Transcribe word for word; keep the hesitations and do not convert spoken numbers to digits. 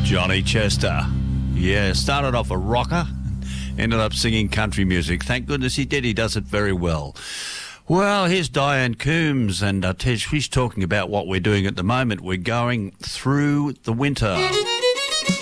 Johnny Chester. Yeah, started off a rocker, ended up singing country music. Thank goodness he did. He does it very well. Well, here's Diane Coombs, and uh, she's talking about what we're doing at the moment. We're going through the winter.